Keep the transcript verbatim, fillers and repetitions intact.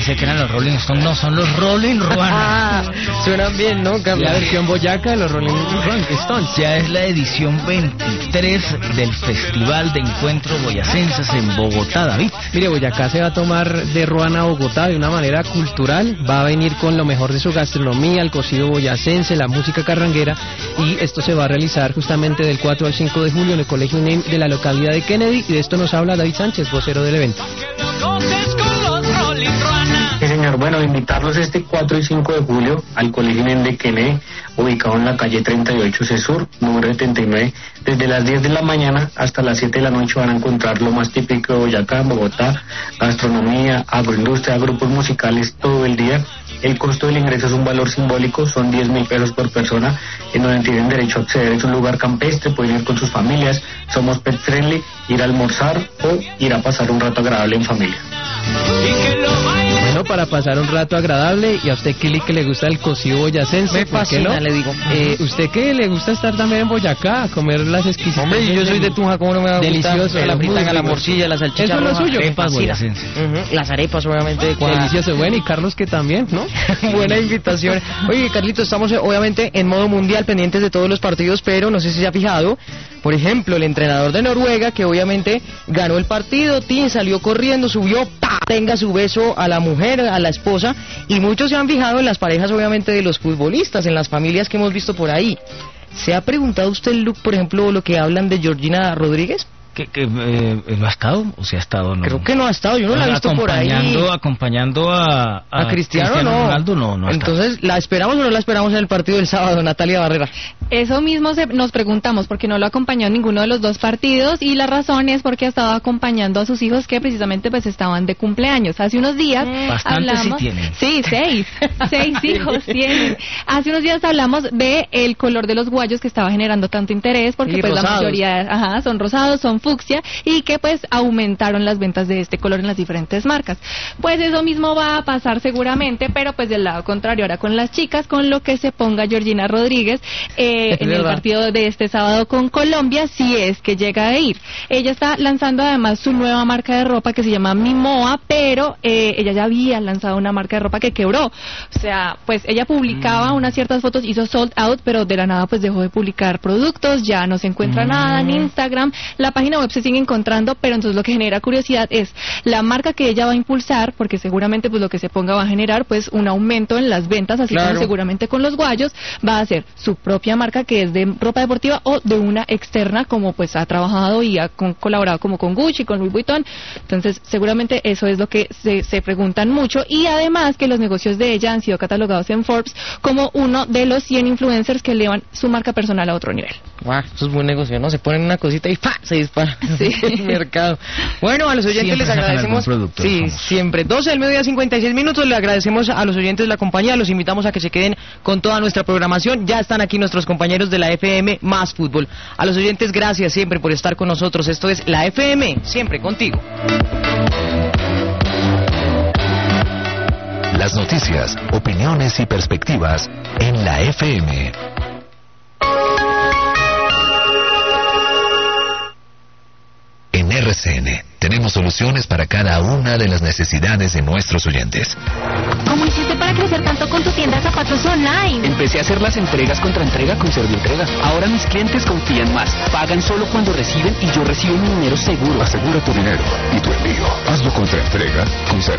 pensé que eran los Rolling Stones, no, son los Rolling Ruana. Ah, suenan bien, ¿no? La La versión boyaca de los Rolling Stones. Ya es la edición veintitrés del Festival de Encuentros Boyacenses en Bogotá, David. Mire, Boyacá se va a tomar de Ruana a Bogotá de una manera cultural, va a venir con lo mejor de su gastronomía, el cocido boyacense, la música carranguera, y esto se va a realizar justamente del cuatro al cinco de julio en el Colegio U N E M de la localidad de Kennedy, y de esto nos habla David Sánchez, vocero del evento. Sí, señor. Bueno, invitarlos este cuatro y cinco de julio al Colegio U N E M de Kennedy, ubicado en la calle treinta y ocho C Sur, número setenta y nueve. Desde las diez de la mañana hasta las siete de la noche van a encontrar lo más típico de Boyacá, en Bogotá, gastronomía, agroindustria, grupos musicales todo el día. El costo del ingreso es un valor simbólico, son diez mil pesos por persona, en donde tienen derecho a acceder. Es un lugar campestre, pueden ir con sus familias, somos pet friendly, ir a almorzar o ir a pasar un rato agradable en familia. Bueno, para pasar un rato agradable, y a usted que le, que le gusta el cocido boyacense, Me ¿por qué fascina, no? le digo. Eh, ¿Usted que le gusta estar también en Boyacá, a comer las exquisitas? Hombre, yo soy de Tunja, ¿cómo no me va a gustar? Delicioso, La muy fritanga, la rico. morcilla, la salchicha Eso es lo roja. suyo. Me Arepas fascina. boyacenses. Ujú, las arepas, obviamente, de cuadra. Delicioso, bueno, y Carlos que también, ¿no? Buena invitación. Oye, Carlito, estamos eh, obviamente en modo mundial, pendientes de todos los partidos, pero no sé si se ha fijado, por ejemplo, el entrenador de Noruega, que obviamente ganó el partido, Tim salió corriendo, subió, ¡pa! Tenga su beso a la mujer, a la esposa, y muchos se han fijado en las parejas, obviamente, de los futbolistas, en las familias que hemos visto por ahí. ¿Se ha preguntado usted, Luke, por ejemplo, lo que hablan de Georgina Rodríguez? ¿Que, que eh, no ha estado o si ha estado? No. Creo que no ha estado, yo no la he visto por ahí. Acompañando, acompañando a, a, ¿A Cristiano, no? Ronaldo, no, no ha estado. Entonces, ¿la esperamos o no la esperamos en el partido del sábado, Natalia Barrera? Eso mismo se, nos preguntamos, porque no lo acompañó en ninguno de los dos partidos, y la razón es porque estaba acompañando a sus hijos que precisamente pues estaban de cumpleaños. Hace unos días Bastantes hablamos... sí tienen. Sí, seis. seis hijos tienen. Hace unos días hablamos de el color de los guayos que estaba generando tanto interés, porque Sí, pues rosados. la mayoría ajá, son rosados, son fucsia, y que pues aumentaron las ventas de este color en las diferentes marcas. Pues eso mismo va a pasar seguramente, pero pues del lado contrario, ahora con las chicas, con lo que se ponga Georgina Rodríguez eh, en el partido de este sábado con Colombia, si es que llega a ir. Ella está lanzando además su nueva marca de ropa que se llama Mimoa, pero eh, ella ya había lanzado una marca de ropa que quebró. O sea, pues ella publicaba mm. unas ciertas fotos, hizo sold out, pero de la nada pues dejó de publicar productos, ya no se encuentra mm. nada en Instagram, la página web se sigue encontrando, pero entonces lo que genera curiosidad es la marca que ella va a impulsar, porque seguramente pues lo que se ponga va a generar pues un aumento en las ventas, así claro. como seguramente con los guayos va a ser su propia marca, que es de ropa deportiva o de una externa, como pues ha trabajado y ha con, colaborado como con Gucci, con Louis Vuitton. Entonces seguramente eso es lo que se, se preguntan mucho, y además que los negocios de ella han sido catalogados en Forbes como uno de los cien influencers que elevan su marca personal a otro nivel. Wow, eso es buen negocio, ¿no? Se ponen una cosita y ¡pa! Se dispara. Sí. El mercado. Bueno, a los oyentes Siempre les sacan agradecemos. algún producto, Sí, famoso. siempre. doce del mediodía, cincuenta y seis minutos. Le agradecemos a los oyentes la compañía. Los invitamos a que se queden con toda nuestra programación. Ya están aquí nuestros compañeros de la F M Más Fútbol. A los oyentes, gracias siempre por estar con nosotros. Esto es la F M, siempre contigo. Las noticias, opiniones y perspectivas en la F M. En R C N tenemos soluciones para cada una de las necesidades de nuestros oyentes. ¿Cómo hiciste para crecer tanto con tu tienda de zapatos online? Empecé a hacer las entregas contra entrega con Servientrega. Ahora mis clientes confían más. Pagan solo cuando reciben y yo recibo mi dinero seguro. Asegura tu dinero y tu envío. Hazlo contra entrega con Servientrega.